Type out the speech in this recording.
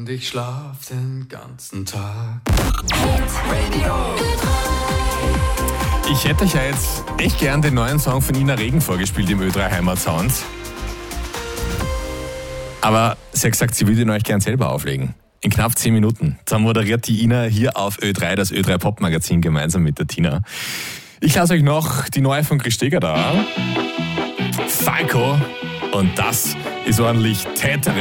ich schlaf den ganzen Tag. Ich hätte euch ja jetzt echt gern den neuen Song von Ina Regen vorgespielt im Ö3 Heimat-Sound. Aber sie hat gesagt, sie würde ihn euch gern selber auflegen. In knapp 10 Minuten. Dann moderiert die Ina hier auf Ö3 das Ö3 Pop-Magazin gemeinsam mit der Tina. Ich lasse euch noch die neue von Chris Steger da. Falco. Und das ist ordentlich Täterin.